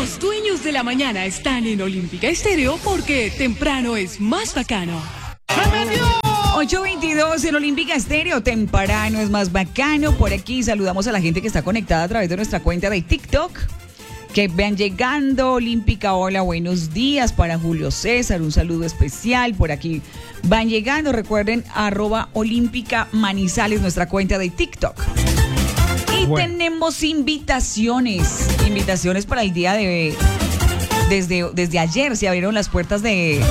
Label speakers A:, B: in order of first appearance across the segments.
A: Los dueños de la mañana están en Olímpica Estéreo porque temprano es más bacano.
B: 8:22 en Olímpica Estéreo, temprano es más bacano. Por aquí saludamos a la gente que está conectada a través de nuestra cuenta de TikTok. Que vean llegando, Olímpica, hola, buenos días para Julio César, un saludo especial, por aquí van llegando, recuerden, @Olímpica Manizales, nuestra cuenta de TikTok. Y tenemos invitaciones para el día de, desde ayer se abrieron las puertas del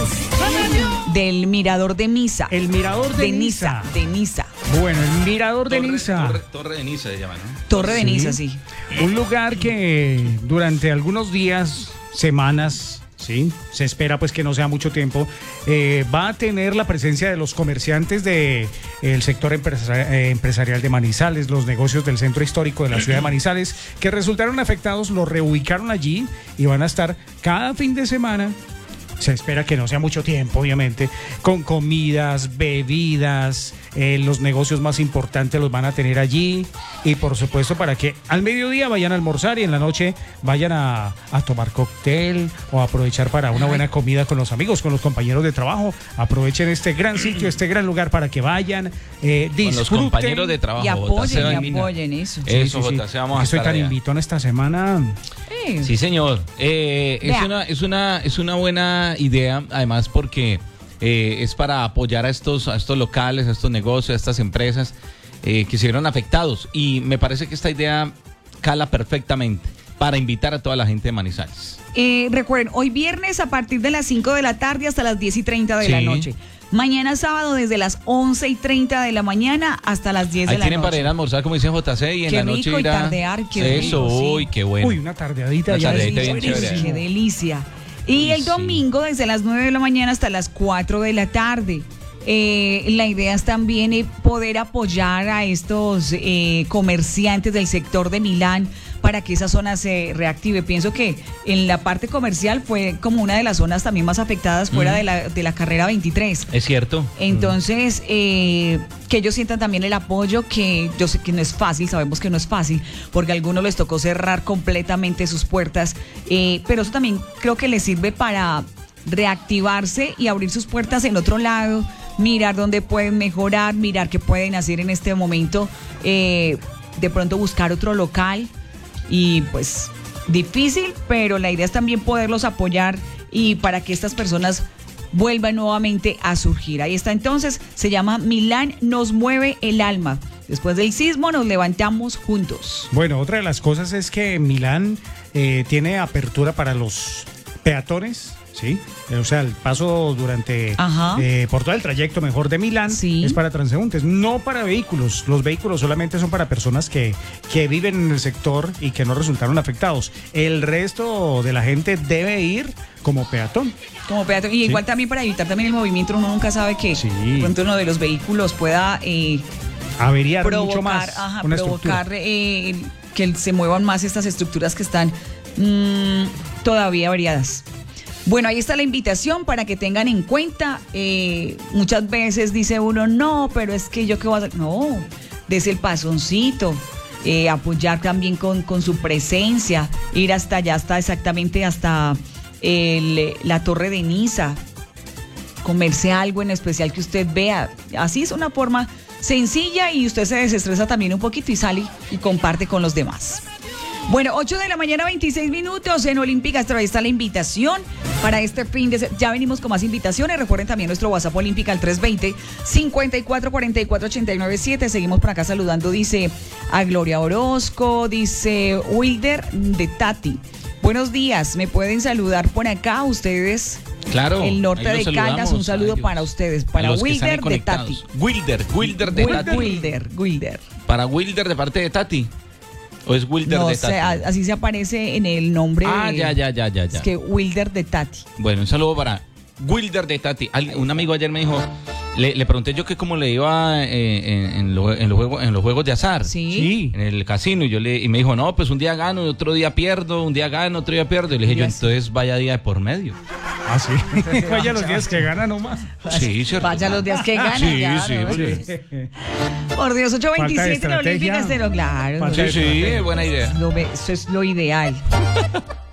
B: Mirador de Niza.
C: El Mirador de Niza.
B: De Niza.
C: Bueno, el Mirador de Niza.
D: Torre de Niza se llama, ¿no?
B: Torre de Niza, sí.
C: Un lugar que durante algunos días, semanas, sí, se espera pues que no sea mucho tiempo, va a tener la presencia de los comerciantes del sector empresarial de Manizales, los negocios del centro histórico de la ciudad de Manizales, que resultaron afectados, los reubicaron allí y van a estar cada fin de semana. Se espera que no sea mucho tiempo, obviamente, con comidas, bebidas, los negocios más importantes los van a tener allí y por supuesto para que al mediodía vayan a almorzar y en la noche vayan a tomar cóctel o a aprovechar para una buena comida con los amigos, con los compañeros de trabajo. Aprovechen este gran sitio, este gran lugar para que vayan, disfruten. Con los
D: compañeros de trabajo.
B: Y apoyen eso.
D: Eso, JC, vamos a
C: Estoy
D: estar
C: tan
D: allá.
C: invitón esta semana.
D: Sí, señor. Es una buena idea, además porque es para apoyar a estos locales, a estos negocios, a estas empresas que se vieron afectados. Y me parece que esta idea cala perfectamente para invitar a toda la gente de Manizales.
B: Recuerden, hoy viernes a partir de las 5 de la tarde hasta las 10:30 de la noche. Mañana sábado desde las 11:30 de la mañana hasta las 10 de la noche.
D: Ahí tienen para ir a almorzar, como dice JC, y en la noche ir a
B: tardear, qué
D: eso,
B: rico,
D: uy, qué bueno.
C: Uy, una tardeadita ya.
D: Bien chévere.
B: Qué delicia. Y el domingo desde las 9 de la mañana hasta las 4 de la tarde. La idea es también poder apoyar a estos comerciantes del sector de Milán para que esa zona se reactive. Pienso que en la parte comercial fue como una de las zonas también más afectadas fuera de la carrera 23.
D: Es cierto.
B: Entonces, que ellos sientan también el apoyo, que yo sé que no es fácil, sabemos que no es fácil, porque a algunos les tocó cerrar completamente sus puertas, pero eso también creo que les sirve para reactivarse y abrir sus puertas en otro lado, mirar dónde pueden mejorar, mirar qué pueden hacer en este momento, de pronto buscar otro local. Y pues difícil, pero la idea es también poderlos apoyar y para que estas personas vuelvan nuevamente a surgir. Ahí está entonces, se llama Milán nos mueve el alma. Después del sismo nos levantamos juntos.
C: Bueno, otra de las cosas es que Milán tiene apertura para los peatones. Sí, o sea, el paso durante por todo el trayecto mejor de Milán es para transeúntes, no para vehículos. Los vehículos solamente son para personas que viven en el sector y que no resultaron afectados. El resto de la gente debe ir como peatón. Como peatón.
B: Y igual también para evitar también el movimiento, uno nunca sabe que de pronto uno de los vehículos pueda
C: averiar mucho más.
B: Provocar que se muevan más estas estructuras que están todavía averiadas. Bueno, ahí está la invitación para que tengan en cuenta. Muchas veces dice uno, no, pero es que yo qué voy a hacer. No, desde el pasoncito, apoyar también con su presencia, ir hasta allá, exactamente hasta la Torre de Niza, comerse algo en especial que usted vea. Así es una forma sencilla y usted se desestresa también un poquito y sale y comparte con los demás. Bueno, 8 de la mañana, 26 minutos en Olímpica. Ahí está la invitación para este fin de semana. Ya venimos con más invitaciones. Recuerden también nuestro WhatsApp Olímpica al 320-5444-897. Seguimos por acá saludando, dice a Gloria Orozco, dice Wilder de Tati. Buenos días, ¿me pueden saludar por acá ustedes?
D: Claro.
B: El norte de Caldas, un saludo para ustedes, para Wilder de Tati.
D: Wilder de Tati.
B: Wilder.
D: Para Wilder de parte de Tati. ¿O es Wilder de Tati?
B: No sé, así se aparece en el nombre.
D: Ya.
B: Es que Wilder de Tati.
D: Bueno, un saludo para Wilder de Tati. Un amigo ayer me dijo, le pregunté yo que cómo le iba en los juegos de azar.
B: Sí.
D: En el casino. Y me dijo, no, pues un día gano, otro día pierdo, un día gano, otro día pierdo. Y le dije yo, entonces vaya día de por medio.
C: Ah, sí. Vaya los días que gana nomás.
D: Sí, cierto.
B: Vaya los días que gana.
D: Sí,
B: ya,
D: sí,
B: ¿no?
D: Por
B: Dios, 8:27 en Olímpica Estéreo, claro.
D: Sí, buena idea.
B: Eso es lo ideal.